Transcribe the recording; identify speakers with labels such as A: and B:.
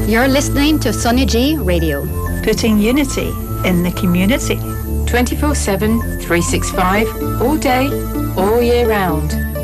A: You're listening to Sonia G Radio.
B: Putting unity in the community.
C: 24/7, 365, all day, all year round.